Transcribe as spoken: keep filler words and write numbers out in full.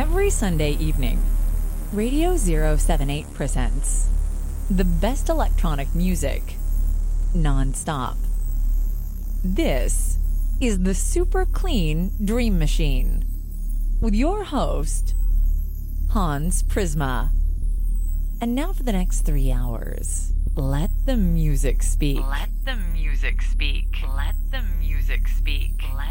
Every Sunday evening, Radio zero seven eight presents the best electronic music non-stop. This is the Super Clean Dream Machine with your host, Hans Prisma. And now for the next three hours, let the music speak. Let the music speak. Let the music speak. Let